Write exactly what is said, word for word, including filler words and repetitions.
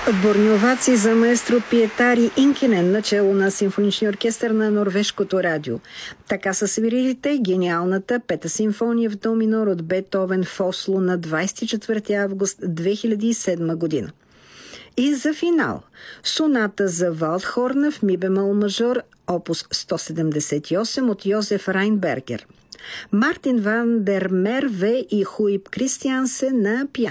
Отборни овации за маестро Пиетари Инкинен, начело на симфоничния оркестър на Норвежкото радио. Така са свирилите гениалната пета симфония в до минор от Бетовен в Осло на двадесет и четвърти август две хиляди и седма година. И за финал соната за Валдхорна в ми бемол мажор, опус сто седемдесет и осем от Йозеф Райнбергер. Мартин ван дер Мерве и Хуип Кристиансен на пиано.